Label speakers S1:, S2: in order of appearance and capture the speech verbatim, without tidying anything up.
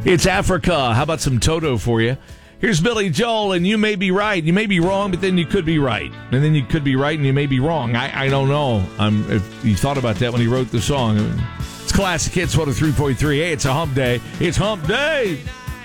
S1: It's Africa. How about some Toto for you? Here's Billy Joel, and you may be right. You may be wrong, but then you could be right. And then you could be right, and you may be wrong. I, I don't know. Um, if you thought about that when he wrote the song. It's Classic Hits one oh three point three. Hey, it's a hump day. It's hump day.